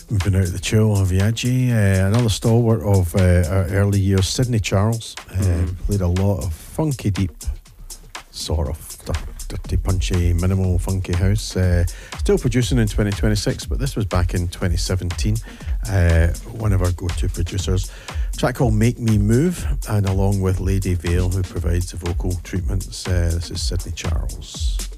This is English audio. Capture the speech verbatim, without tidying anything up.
Moving out of the chill of Viaggi, uh, another stalwart of uh, our early years, Sidney Charles. Uh, Mm. Played a lot of funky, deep, sort of dir- dirty, punchy, minimal funky house. Uh, still producing in twenty twenty-six, but this was back in twenty seventeen. Uh, one of our go-to producers. A track called Make Me Move, and along with Lady Vale, who provides the vocal treatments. Uh, this is Sidney Charles.